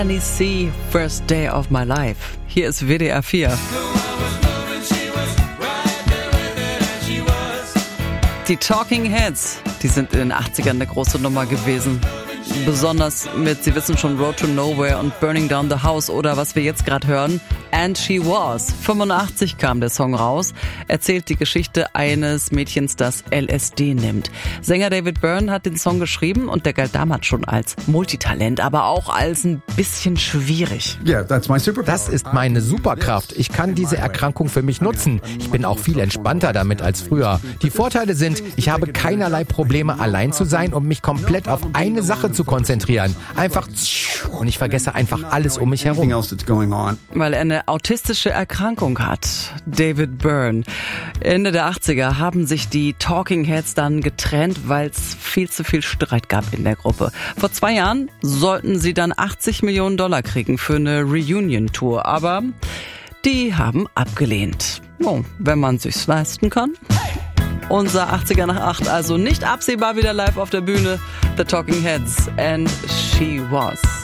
NEC, First Day of My Life. Hier ist WDR 4. Die Talking Heads, die sind in den 80ern eine große Nummer gewesen. Besonders mit, Sie wissen schon, Road to Nowhere und Burning Down the House oder was wir jetzt gerade hören, And She Was. 85 kam der Song raus, erzählt die Geschichte eines Mädchens, das LSD nimmt. Sänger David Byrne hat den Song geschrieben und der galt damals schon als Multitalent, aber auch als ein bisschen schwierig. Das ist meine Superkraft. Ich kann diese Erkrankung für mich nutzen. Ich bin auch viel entspannter damit als früher. Die Vorteile sind, ich habe keinerlei Probleme, allein zu sein und mich komplett auf eine Sache zu konzentrieren. Einfach und ich vergesse einfach alles um mich herum. Weil er eine autistische Erkrankung hat, David Byrne. Ende der 80er haben sich die Talking Heads dann getrennt, weil es viel zu viel Streit gab in der Gruppe. Vor 2 Jahren sollten sie dann $80 Millionen kriegen für eine Reunion-Tour, aber die haben abgelehnt. Oh, wenn man sich's leisten kann. Unser 80er nach 8, also nicht absehbar wieder live auf der Bühne. The Talking Heads and She Was.